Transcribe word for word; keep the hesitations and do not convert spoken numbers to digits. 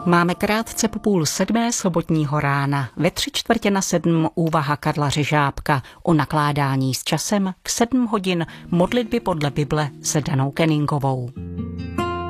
Máme krátce po půl sedmé sobotního rána, ve tři čtvrtě na sedm úvaha Karla Řežábka o nakládání s časem, v sedm hodin modlitby podle Bible s Danou Kenningovou.